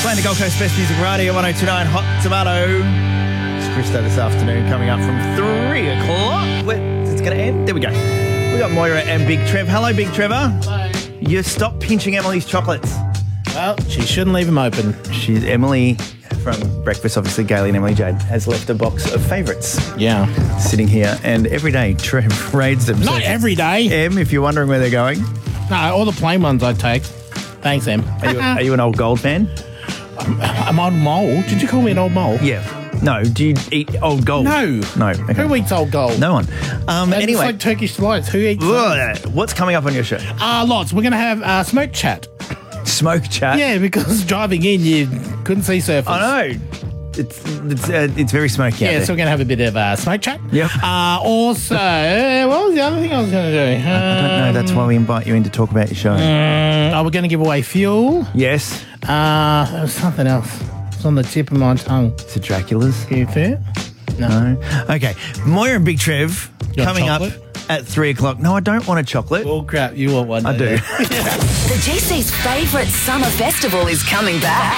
Playing the Gold Coast Best Music Radio 102.9 Hot Tomato. It's Krista this afternoon coming up from 3 o'clock. It's going to end. There we go. We got Moira and Big Trev. Hello, Big Trevor. Hello. You stop pinching Emily's chocolates. Well, she shouldn't leave them open. Emily from breakfast, obviously, Gailey and Emily Jade, has left a box of favourites. Yeah. Sitting here, and every day Trev raids them. Not every day. Em, if you're wondering where they're going. No, all the plain ones I take. Thanks, Em. Are you an old gold fan? I'm old mole. Did you call me an old mole? Yeah. No. Do you eat old gold? No. No. Okay. Who eats old gold? No one. Anyway. It's like Turkish delights. Who eats those? What's coming up on your show? Lots. We're going to have smoke chat. Smoke chat? Yeah, because driving in, you couldn't see surfers. I know. It's very smoky out there. So we're going to have a bit of smoke chat. Yep. Also, what was the other thing I was going to do? I don't know. That's why we invite you in to talk about your show. We're going to give away fuel. Yes. There was something else. It's on the tip of my tongue. Is it Dracula's? Can you fit? No. Okay. Moira and Big Trev coming up at 3 o'clock. No, I don't want a chocolate. Oh, crap. You want one. I do. The GC's favourite summer festival is coming back.